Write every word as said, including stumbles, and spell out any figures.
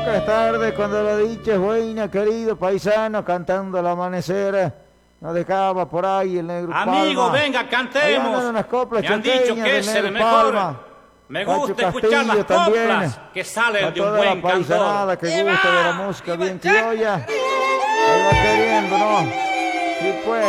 Es tarde cuando la dicha es buena, querido paisano, cantando el amanecer. Nos dejaba por ahí el negro Amigo, Palma. venga, cantemos. Unas coplas Me han dicho que es el mejor. Palma. Me Pacho gusta escuchar las Castillo coplas también. que salen A de un toda buen la paisanada cantor. que gusta de la música bien criolla. Ahí va queriendo, ¿no? Sí, pues.